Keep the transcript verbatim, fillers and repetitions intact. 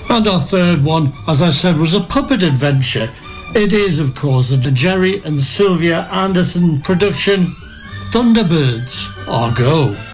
And our third one, as I said, was a puppet adventure. It is, of course, the Jerry and Sylvia Anderson production, Thunderbirds Are Go.